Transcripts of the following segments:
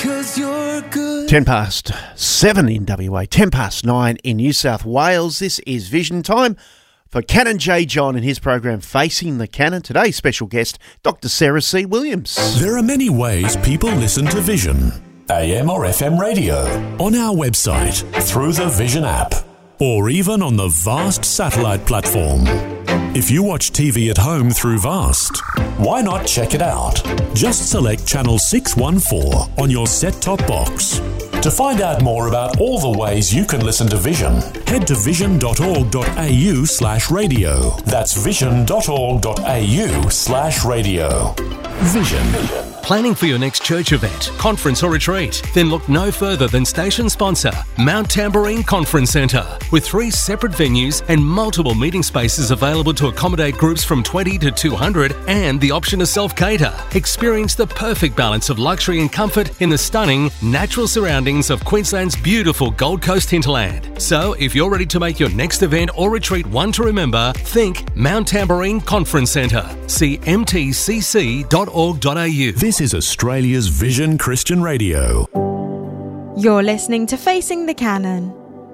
'cause you're good. 7:10 in WA, 9:10 in New South Wales. This is Vision Time for Canon J. John and his program Facing the Canon. Today's special guest, Dr. Sarah C. Williams. There are many ways people listen to Vision. AM or FM radio, on our website, through the Vision app, or even on the Vast satellite platform. If you watch TV at home through Vast, why not check it out? Just select channel 614 on your set-top box. To find out more about all the ways you can listen to Vision, head to vision.org.au/radio. That's vision.org.au/radio. Vision. Planning for your next church event, conference or retreat? Then look no further than station sponsor, Mount Tambourine Conference Centre. With 3 separate venues and multiple meeting spaces available to accommodate groups from 20 to 200 and the option to self-cater. Experience the perfect balance of luxury and comfort in the stunning, natural surroundings of Queensland's beautiful Gold Coast hinterland. So, if you're ready to make your next event or retreat one to remember, think Mount Tambourine Conference Centre. See mtcc.org.au. This is Australia's Vision Christian Radio. You're listening to Facing the Canon.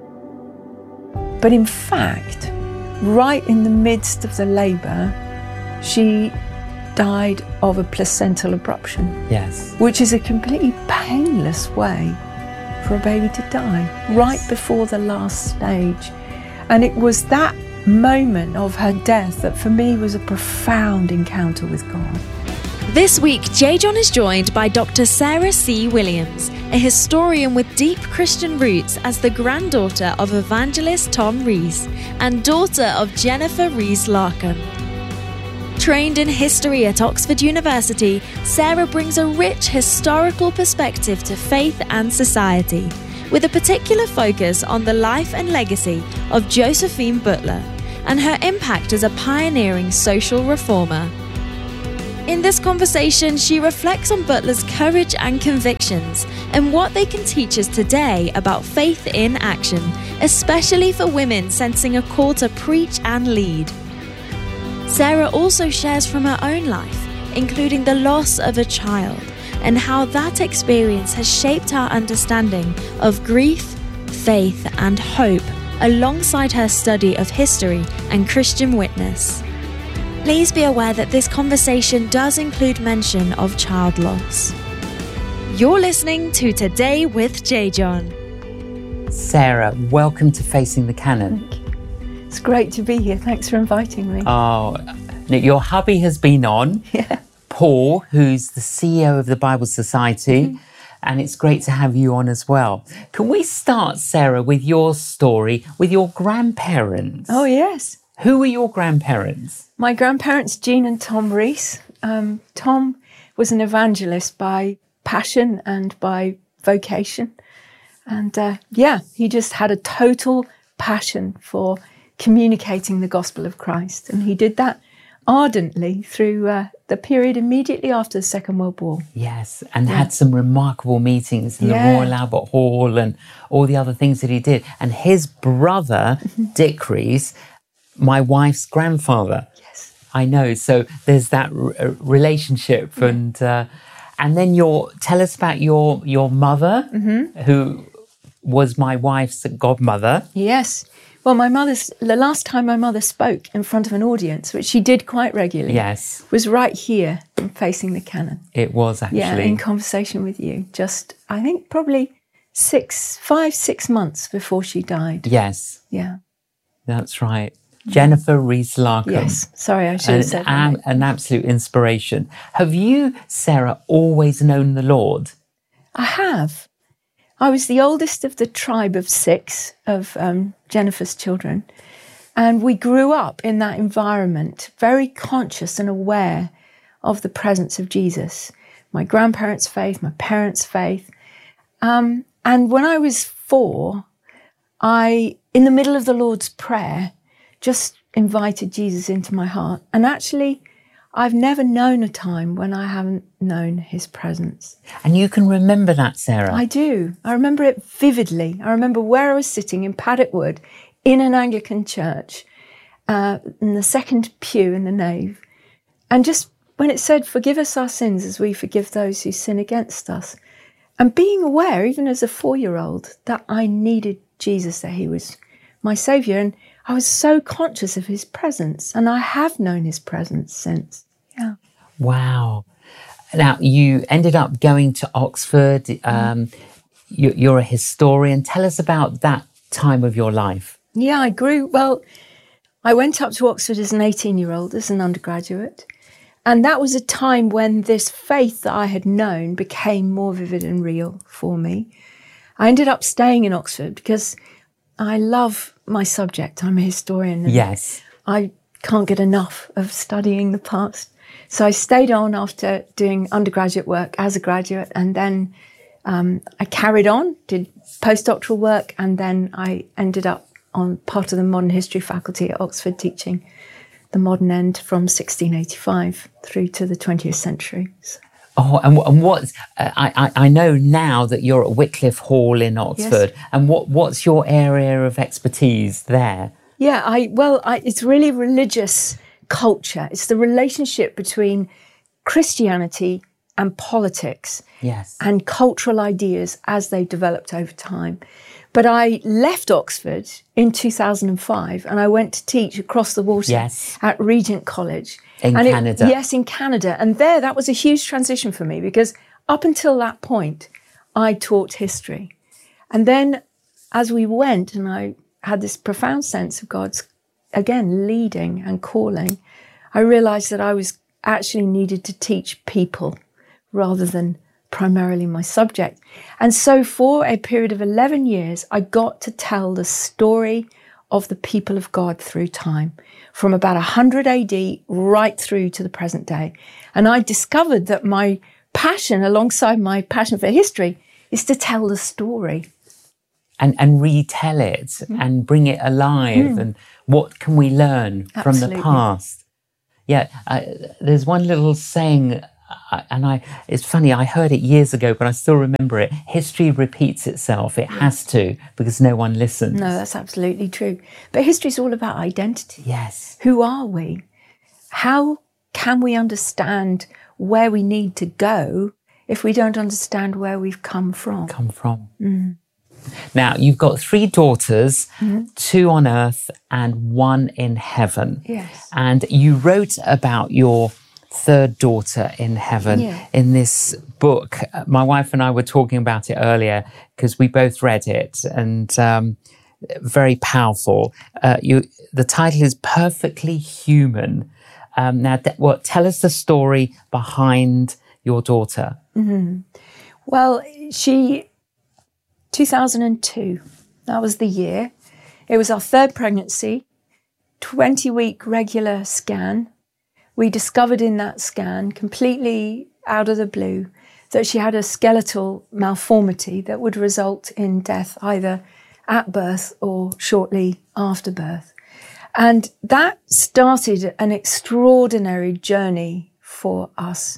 But in fact, right in the midst of the labour, she died of a placental abruption. Yes. Which is a completely painless way for a baby to die, right before the last stage. And it was that moment of her death that for me was a profound encounter with God. This week, J. John is joined by Dr. Sarah C. Williams, a historian with deep Christian roots as the granddaughter of evangelist Tom Rees and daughter of Jennifer Rees Larkham. Trained in history at Oxford University, Sarah brings a rich historical perspective to faith and society, with a particular focus on the life and legacy of Josephine Butler and her impact as a pioneering social reformer. In this conversation, she reflects on Butler's courage and convictions and what they can teach us today about faith in action, especially for women sensing a call to preach and lead. Sarah also shares from her own life, including the loss of a child, and how that experience has shaped her understanding of grief, faith, and hope, alongside her study of history and Christian witness. Please be aware that this conversation does include mention of child loss. You're listening to Today with J. John. Sarah, welcome to Facing the Canon. It's great to be here. Thanks for inviting me. Oh, your hubby has been on, Paul, who's the CEO of the Bible Society, and it's great to have you on as well. Can we start, Sarah, with your story, with your grandparents? Oh, yes. Who were your grandparents? My grandparents, Jean and Tom Rees. Tom was an evangelist by passion and by vocation. And he just had a total passion for communicating the gospel of Christ. And he did that ardently through the period immediately after the Second World War. Yes, and had some remarkable meetings in the Royal Albert Hall and all the other things that he did. And his brother, Dick Rees, my wife's grandfather. Yes. I know. So there's that relationship. And then tell us about your mother, who was my wife's godmother. Yes. Well, the last time my mother spoke in front of an audience, which she did quite regularly, was right here in Facing the Canon. It was actually. Yeah, in conversation with you. Just, I think, probably 6 months before she died. Yes. Yeah. That's right. Jennifer Rees Larkham. Yes, sorry, I should have said that. An absolute inspiration. Have you, Sarah, always known the Lord? I have. I was the oldest of the tribe of 6 of Jennifer's children, and we grew up in that environment, very conscious and aware of the presence of Jesus. My grandparents' faith, my parents' faith. And when I was 4, in the middle of the Lord's Prayer, just invited Jesus into my heart. And actually, I've never known a time when I haven't known his presence. And you can remember that, Sarah? I do. I remember it vividly. I remember where I was sitting in Paddock Wood in an Anglican church, in the second pew in the nave. And just when it said, forgive us our sins as we forgive those who sin against us. And being aware, even as a 4-year-old, that I needed Jesus, that he was my saviour. And I was so conscious of his presence, and I have known his presence since. Yeah. Wow. Now, you ended up going to Oxford. You're a historian. Tell us about that time of your life. Yeah, I went up to Oxford as an 18-year-old, as an undergraduate. And that was a time when this faith that I had known became more vivid and real for me. I ended up staying in Oxford because I love my subject. I'm a historian. And yes. I can't get enough of studying the past. So I stayed on after doing undergraduate work as a graduate, and then I carried on, did postdoctoral work, and then I ended up on part of the modern history faculty at Oxford, teaching the modern end from 1685 through to the 20th century. So. Oh, and what I know now that you're at Wycliffe Hall in Oxford, yes. And what's your area of expertise there? Yeah, it's really religious culture. It's the relationship between Christianity and politics, yes, and cultural ideas as they developed over time. But I left Oxford in 2005 and I went to teach across the water, yes, at Regent College. In Canada. Yes, in Canada. And that was a huge transition for me, because up until that point, I taught history. And then as we went, and I had this profound sense of God's, again, leading and calling, I realised that I was actually needed to teach people rather than primarily my subject. And so for a period of 11 years, I got to tell the story of the people of God through time, from about 100 AD right through to the present day. And I discovered that my passion, alongside my passion for history, is to tell the story. And retell it and bring it alive. And what can we learn from the past? Yeah, there's one little saying, and it's funny, I heard it years ago, but I still remember it. History repeats itself. It has to, because no one listens. No, that's absolutely true. But history's all about identity. Yes. Who are we? How can we understand where we need to go if we don't understand where we've come from? Now, you've got 3 daughters, 2 on earth and 1 in heaven. Yes. And you wrote about your 3rd daughter in heaven in this book. My wife and I were talking about it earlier because we both read it, and very powerful. The title is Perfectly Human. Now, tell us the story behind your daughter. Well, 2002, that was the year. It was our 3rd pregnancy, 20-week regular scan. We discovered in that scan, completely out of the blue, that she had a skeletal malformity that would result in death either at birth or shortly after birth. And that started an extraordinary journey for us.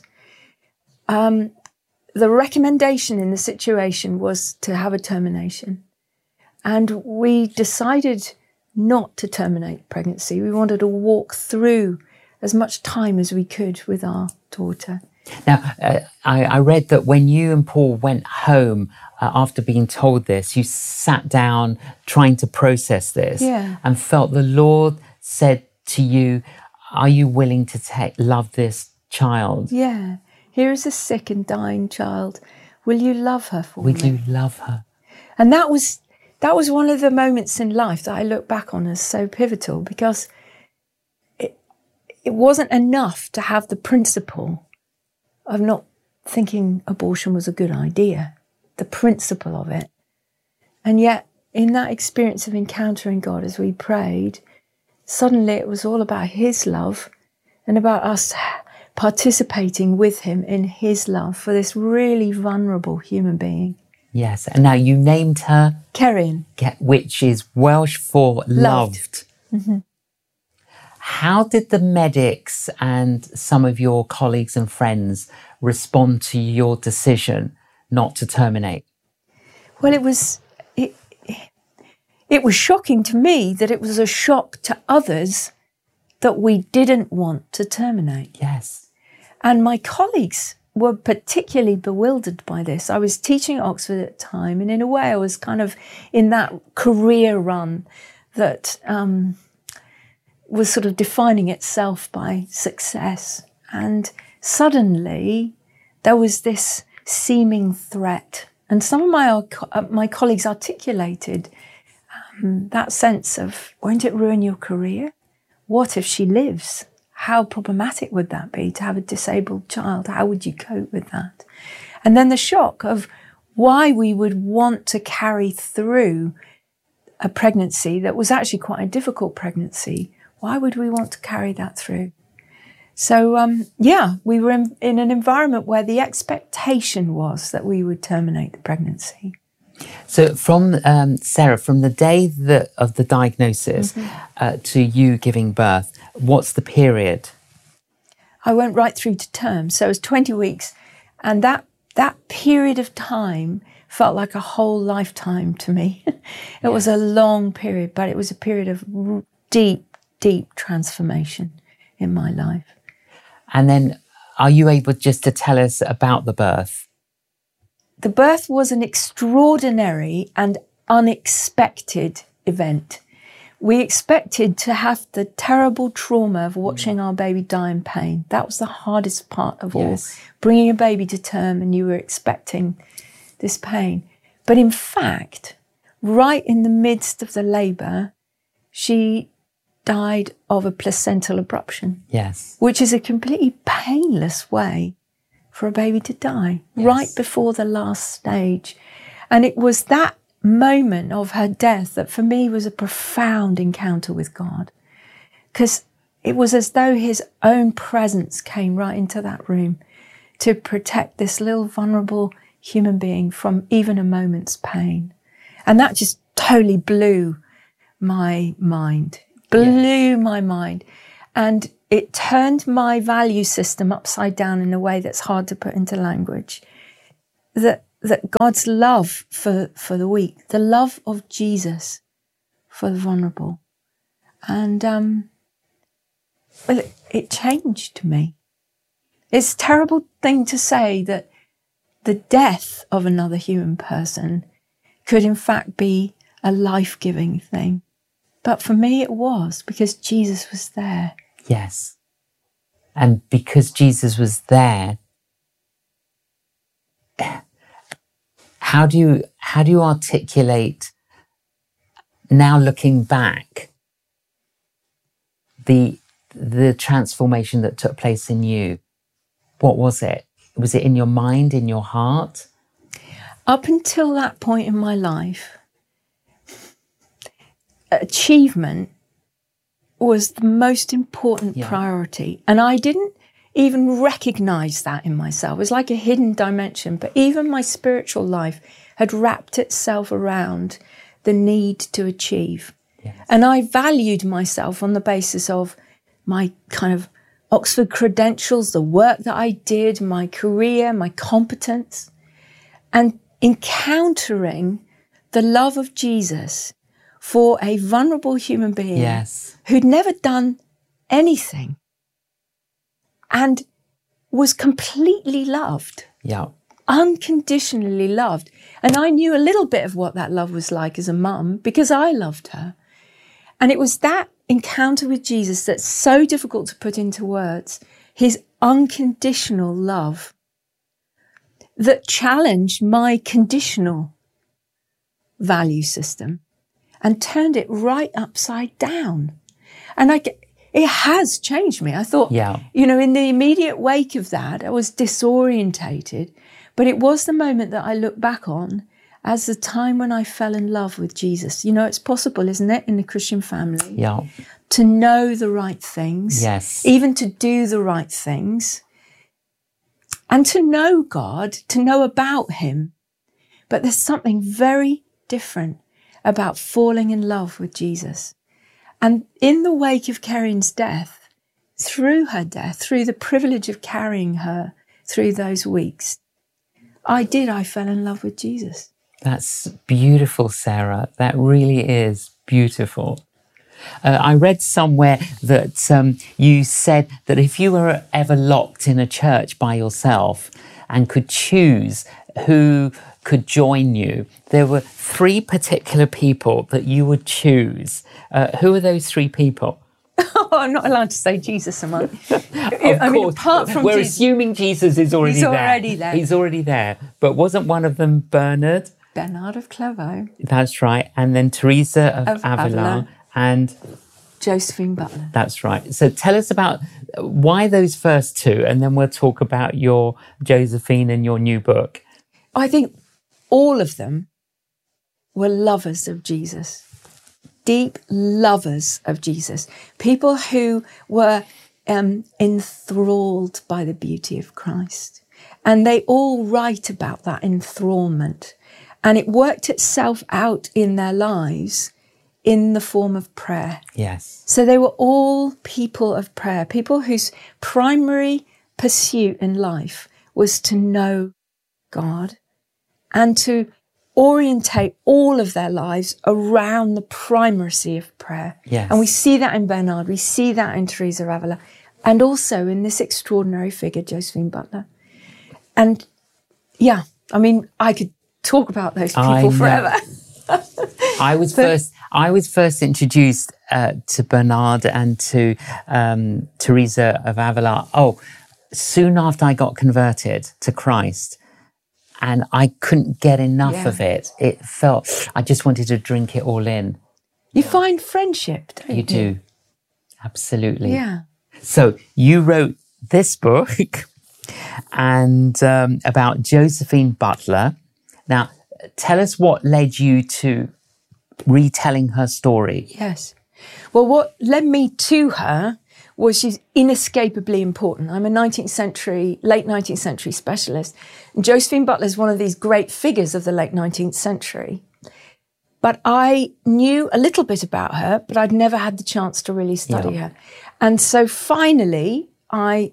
The recommendation in the situation was to have a termination. And we decided not to terminate pregnancy. We wanted to walk through as much time as we could with our daughter. Now, I read that when you and Paul went home after being told this, you sat down trying to process this and felt the Lord said to you, are you willing to love this child? Yeah. Here is a sick and dying child. Will you love her for me? Will you love her? And that was one of the moments in life that I look back on as so pivotal, because it wasn't enough to have the principle of not thinking abortion was a good idea, the principle of it. And yet, in that experience of encountering God as we prayed, suddenly it was all about his love and about us participating with him in his love for this really vulnerable human being. Yes, and now you named her Ceryn, which is Welsh for loved. How did the medics and some of your colleagues and friends respond to your decision not to terminate? Well, it was shocking to me that it was a shock to others that we didn't want to terminate. Yes. And my colleagues were particularly bewildered by this. I was teaching at Oxford at the time, and in a way I was kind of in that career run that was sort of defining itself by success. And suddenly there was this seeming threat. And some of my colleagues articulated that sense of, won't it ruin your career? What if she lives? How problematic would that be to have a disabled child? How would you cope with that? And then the shock of why we would want to carry through a pregnancy that was actually quite a difficult pregnancy. Why would we want to carry that through? So, we were in an environment where the expectation was that we would terminate the pregnancy. So from Sarah, from the day of the diagnosis to you giving birth, what's the period? I went right through to term. So it was 20 weeks. And that period of time felt like a whole lifetime to me. It was a long period, but it was a period of deep, deep transformation in my life. And then are you able just to tell us about the birth? The birth was an extraordinary and unexpected event. We expected to have the terrible trauma of watching our baby die in pain. That was the hardest part of all. Bringing a baby to term and you were expecting this pain. But in fact, right in the midst of the labour, she died of a placental abruption. Yes. Which is a completely painless way for a baby to die, right before the last stage. And it was that moment of her death that for me was a profound encounter with God, because it was as though his own presence came right into that room to protect this little vulnerable human being from even a moment's pain. And that just totally blew my mind, my mind. And it turned my value system upside down in a way that's hard to put into language. That God's love for the weak, the love of Jesus for the vulnerable. And it changed me. It's a terrible thing to say that the death of another human person could in fact be a life-giving thing. But for me it was, because Jesus was there. Yes. And because Jesus was there, how do you articulate, now looking back, the transformation that took place in you? What was it? Was it in your mind, in your heart? Up until that point in my life, achievement was the most important priority. And I didn't even recognize that in myself. It was like a hidden dimension. But even my spiritual life had wrapped itself around the need to achieve. Yes. And I valued myself on the basis of my kind of Oxford credentials, the work that I did, my career, my competence. And encountering the love of Jesus for a vulnerable human being who'd never done anything and was completely loved, unconditionally loved. And I knew a little bit of what that love was like as a mum because I loved her. And it was that encounter with Jesus that's so difficult to put into words, his unconditional love, that challenged my conditional value system and turned it right upside down. And it has changed me. I thought, in the immediate wake of that, I was disorientated, but it was the moment that I look back on as the time when I fell in love with Jesus. It's possible, isn't it, in the Christian family, to know the right things, even to do the right things, and to know God, to know about him. But there's something very different about falling in love with Jesus. And in the wake of Kerryn's death, through her death, through the privilege of carrying her through those weeks, I fell in love with Jesus. That's beautiful, Sarah. That really is beautiful. I read somewhere that you said that if you were ever locked in a church by yourself and could choose who could join you, there were 3 particular people that you would choose. Who are those 3 people? Oh, I'm not allowed to say Jesus, am I? Of course. Apart from we're Jesus, assuming Jesus is already he's there. already there. He's already there. But wasn't one of them Bernard? Bernard of Clairvaux. That's right. And then Teresa of Avila and Josephine Butler. That's right. So tell us about why those first 2, and then we'll talk about your Josephine and your new book. I think all of them were lovers of Jesus, deep lovers of Jesus, people who were enthralled by the beauty of Christ. And they all write about that enthrallment. And it worked itself out in their lives in the form of prayer. Yes. So they were all people of prayer, people whose primary pursuit in life was to know God and to orientate all of their lives around the primacy of prayer. Yes. And we see that in Bernard, we see that in Teresa of Avila, and also in this extraordinary figure, Josephine Butler. And yeah, I mean, I could talk about those people forever. I was first introduced to Bernard and to Teresa of Avila. Soon after I got converted to Christ, and I couldn't get enough of it. It felt I just wanted to drink it all in. You find friendship, don't you? You do, absolutely. Yeah. So you wrote this book and about Josephine Butler. Now, tell us what led you to retelling her story. Yes. Well, what led me to her was she's inescapably important. I'm a late 19th century specialist. And Josephine Butler is one of these great figures of the late 19th century. But I knew a little bit about her, but I'd never had the chance to really study her. And so finally, I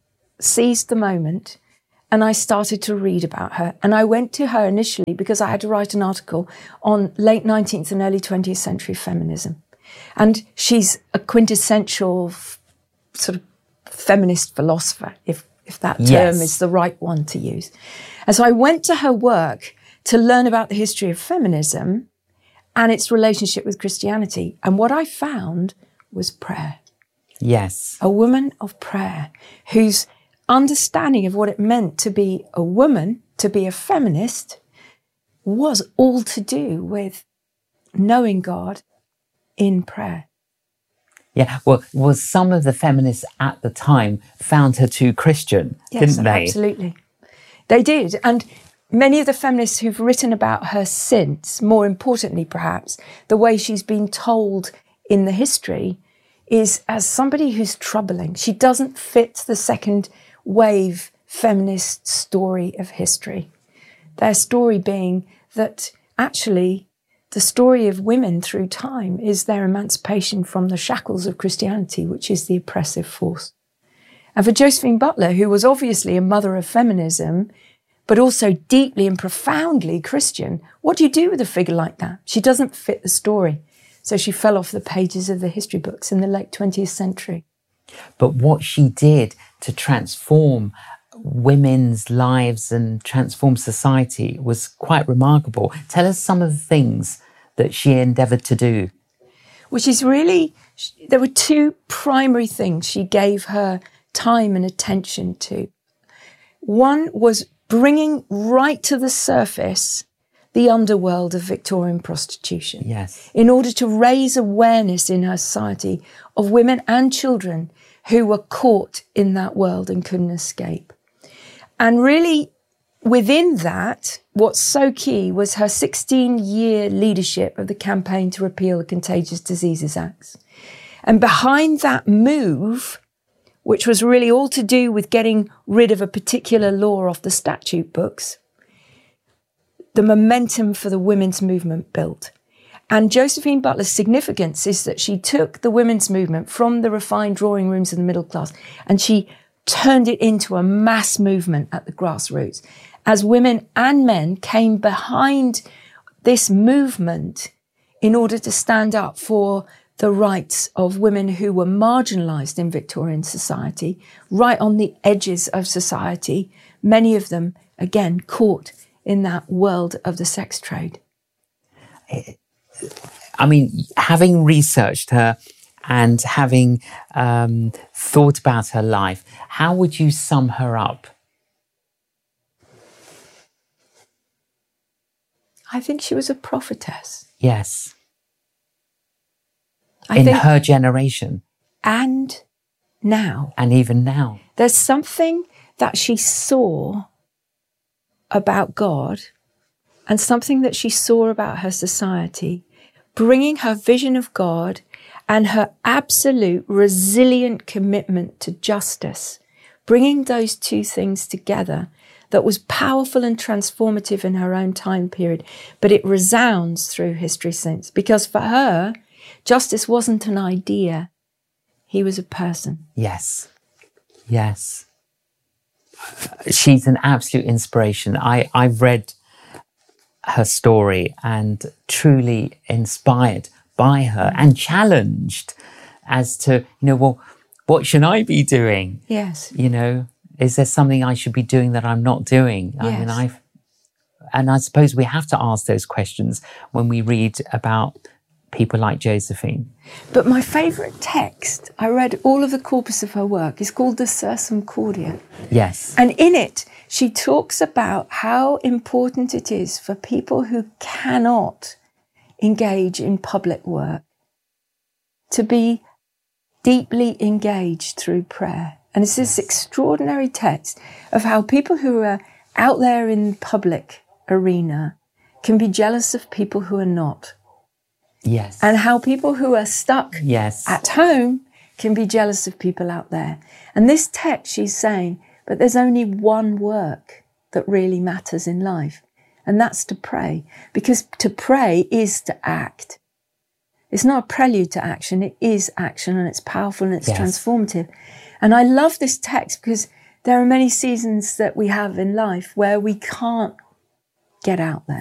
seized the moment and I started to read about her. And I went to her initially because I had to write an article on late 19th and early 20th century feminism. And she's a quintessential sort of feminist philosopher, if that term is the right one to use. And so I went to her work to learn about the history of feminism and its relationship with Christianity. And what I found was prayer. Yes. A woman of prayer whose understanding of what it meant to be a woman, to be a feminist, was all to do with knowing God in prayer. Yeah, well, some of the feminists at the time found her too Christian, didn't they? Absolutely. They did. And many of the feminists who've written about her since, more importantly perhaps, the way she's been told in the history is as somebody who's troubling. She doesn't fit the second wave feminist story of history. Their story being that actually the story of women through time is their emancipation from the shackles of Christianity, which is the oppressive force. And for Josephine Butler, who was obviously a mother of feminism, but also deeply and profoundly Christian, what do you do with a figure like that? She doesn't fit the story. So she fell off the pages of the history books in the late 20th century. But what she did to transform women's lives and transform society was quite remarkable. Tell us some of the things that she endeavoured to do. Which is really, there were 2 primary things she gave her time and attention to. One was bringing right to the surface the underworld of Victorian prostitution. Yes. In order to raise awareness in her society of women and children who were caught in that world and couldn't escape. And really, within that, what's so key was her 16-year leadership of the campaign to repeal the Contagious Diseases Act. And behind that move, which was really all to do with getting rid of a particular law off the statute books, the momentum for the women's movement built. And Josephine Butler's significance is that she took the women's movement from the refined drawing rooms of the middle class and she turned it into a mass movement at the grassroots. As women and men came behind this movement in order to stand up for the rights of women who were marginalised in Victorian society, right on the edges of society, many of them, again, caught in that world of the sex trade. I mean, having researched her and having thought about her life, how would you sum her up? I think she was a prophetess. Yes. I think her generation. And now. And even now. There's something that she saw about God and something that she saw about her society, bringing her vision of God and her absolute resilient commitment to justice, bringing those two things together, that was powerful and transformative in her own time period, but it resounds through history since. Because for her, justice wasn't an idea, he was a person. Yes, yes. She's an absolute inspiration. I've read her story and truly inspired by her and challenged as to, well, what should I be doing? Yes. Is there something I should be doing that I'm not doing? Yes. I suppose we have to ask those questions when we read about people like Josephine. But my favourite text, I read all of the corpus of her work, is called the Sursum Cordia. Yes. And in it, she talks about how important it is for people who cannot engage in public work to be deeply engaged through prayer. And it's this extraordinary text of how people who are out there in public arena can be jealous of people who are not. Yes. And how people who are stuck yes. at home can be jealous of people out there. And this text, she's saying, but there's only one work that really matters in life, and that's to pray. Because to pray is to act. It's not a prelude to action, it is action, and it's powerful and it's yes. transformative. And I love this text because there are many seasons that we have in life where we can't get out there.